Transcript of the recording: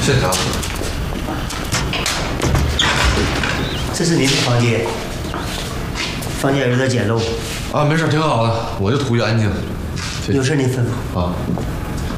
谢谢啊。 这是您的房间，有点简陋。 啊，没事，挺好的，我就图一安静。 有事您吩咐。 啊。